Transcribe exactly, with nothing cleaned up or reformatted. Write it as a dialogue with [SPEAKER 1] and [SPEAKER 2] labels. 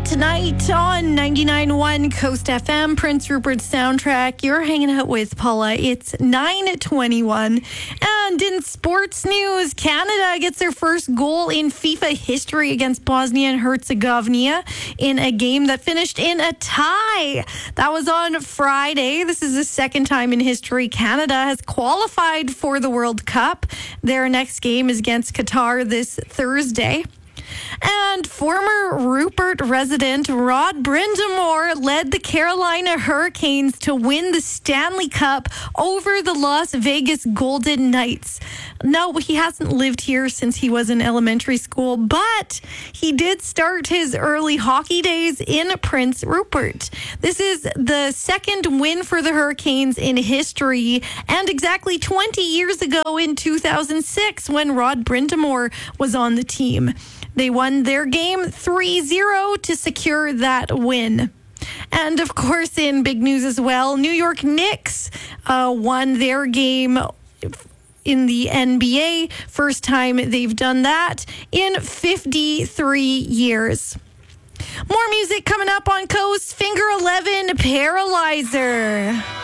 [SPEAKER 1] tonight on ninety-nine point one Coast F M, Prince Rupert Soundtrack. You're hanging out with Paula. It's nine twenty-one. And in sports news, Canada gets their first goal in FIFA history against Bosnia and Herzegovina in a game that finished in a tie. That was on Friday. This is the second time in history Canada has qualified for the World Cup. Their next game is against Qatar this Thursday. And former Rupert resident Rod Brind'Amour led the Carolina Hurricanes to win the Stanley Cup over the Las Vegas Golden Knights. No, he hasn't lived here since he was in elementary school, but he did start his early hockey days in Prince Rupert. This is the second win for the Hurricanes in history, and exactly twenty years ago in two thousand six when Rod Brind'Amour was on the team. They won their game three zero to secure that win. And of course, in big news as well, New York Knicks uh, won their game in the N B A. First time they've done that in fifty-three years. More music coming up on Coast. Finger eleven, Paralyzer.